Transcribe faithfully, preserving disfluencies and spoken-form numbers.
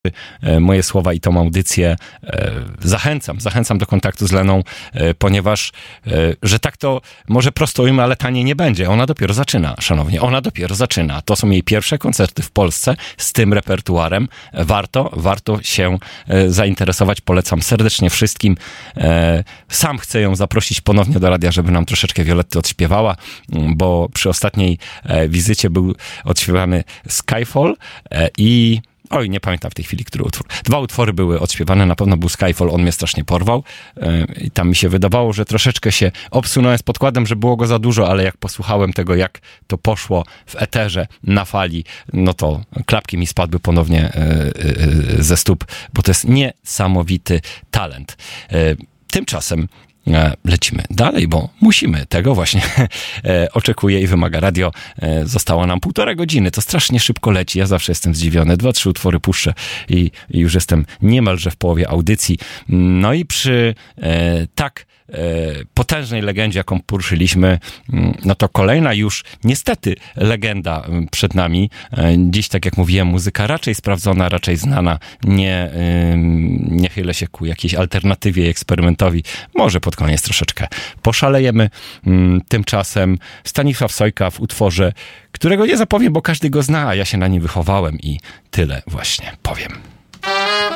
moje słowa i tą audycję. Zachęcam, zachęcam do kontaktu z Leną, ponieważ, że tak to może prosto ujmę, ale taniej nie będzie. Ona dopiero zaczyna, szanowni, ona dopiero zaczyna. To są jej pierwsze koncerty w Polsce z tym repertuarem. Warto, warto się zainteresować. Polecam serdecznie wszystkim. Sam chcę ją zaprosić ponownie do radia, żeby nam troszeczkę Violetty odśpiewała, bo przy ostatniej wizycie był odśpiewany Skyfall i oj, nie pamiętam w tej chwili, który utwór. Dwa utwory były odśpiewane, na pewno był Skyfall, on mnie strasznie porwał. I tam mi się wydawało, że troszeczkę się obsunąłem z podkładem, że było go za dużo, ale jak posłuchałem tego, jak to poszło w eterze, na fali, no to klapki mi spadły ponownie ze stóp, bo to jest niesamowity talent. Tymczasem lecimy dalej, bo musimy. Tego właśnie oczekuje i wymaga radio. Zostało nam półtora godziny. To strasznie szybko leci. Ja zawsze jestem zdziwiony. Dwa, trzy utwory puszczę i, i już jestem niemalże w połowie audycji. No i przy e, tak potężnej legendzie, jaką poruszyliśmy, no to kolejna już niestety legenda przed nami. Dziś, tak jak mówiłem, muzyka raczej sprawdzona, raczej znana. Nie, nie chylę się ku jakiejś alternatywie i eksperymentowi. Może pod koniec troszeczkę poszalejemy. Tymczasem Stanisław Sojka w utworze, którego nie zapowiem, bo każdy go zna, a ja się na nim wychowałem i tyle właśnie powiem.